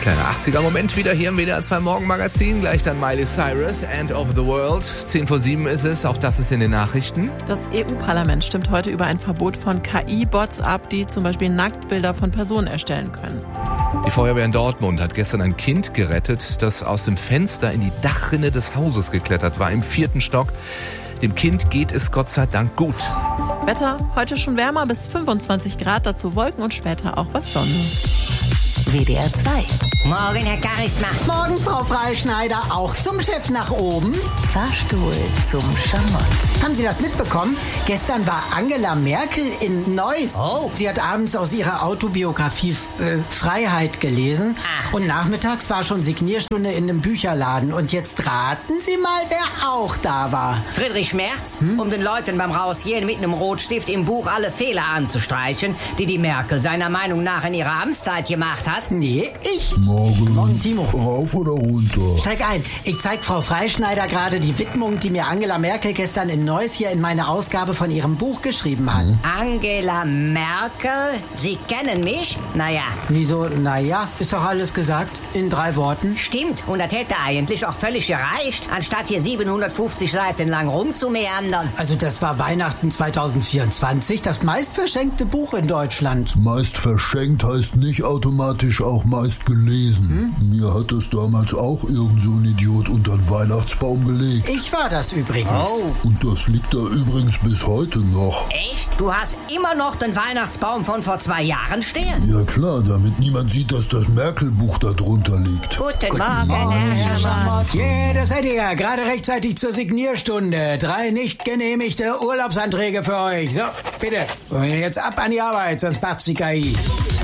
Kleiner 80er-Moment wieder hier im WDR 2 Morgenmagazin. Gleich dann Miley Cyrus, End of the World. 10:07 ist es, auch das ist in den Nachrichten. Das EU-Parlament stimmt heute über ein Verbot von KI-Bots ab, die zum Beispiel Nacktbilder von Personen erstellen können. Die Feuerwehr in Dortmund hat gestern ein Kind gerettet, das aus dem Fenster in die Dachrinne des Hauses geklettert war, im 4. Stock. Dem Kind geht es Gott sei Dank gut. Wetter, heute schon wärmer bis 25 Grad, dazu Wolken und später auch was Sonne. WDR 2. Morgen, Herr Charisma. Morgen, Frau Freischneider, auch zum Chef nach oben. Fahrstuhl zum Schamott. Haben Sie das mitbekommen? Gestern war Angela Merkel in Neuss. Oh. Sie hat abends aus ihrer Autobiografie Freiheit gelesen. Ach. Und nachmittags war schon Signierstunde in einem Bücherladen. Und jetzt raten Sie mal, wer auch da war. Friedrich Merz, um den Leuten beim Rausgehen mit einem Rotstift im Buch alle Fehler anzustreichen, die Merkel seiner Meinung nach in ihrer Amtszeit gemacht hat. Nee, ich. Morgen, Timo. rauf oder runter? Steig ein. Ich zeig Frau Freischneider gerade die Widmung, die mir Angela Merkel gestern in Neuss hier in meine Ausgabe von ihrem Buch geschrieben hat. Angela Merkel? Sie kennen mich? Naja. Wieso? Naja, ist doch alles gesagt. In 3 Worten. Stimmt, und das hätte eigentlich auch völlig gereicht, anstatt hier 750 Seiten lang rumzumeandern. Also das war Weihnachten 2024, das meistverschenkte Buch in Deutschland. Meist verschenkt heißt nicht automatisch auch meist gelesen. Mir hat das damals auch irgend so ein Idiot unter den Weihnachtsbaum gelegt. Ich war das übrigens. Oh, Und das liegt da übrigens bis heute noch. echt? Du hast immer noch den Weihnachtsbaum von vor 2 Jahren stehen? Ja klar, damit niemand sieht, dass das Merkel-Buch da drunter liegt. Guten Morgen, Herr Schamott. Yeah, das seid ihr ja. Gerade rechtzeitig zur Signierstunde. 3 nicht genehmigte Urlaubsanträge für euch. So, bitte. Und jetzt ab an die Arbeit, sonst macht's die KI.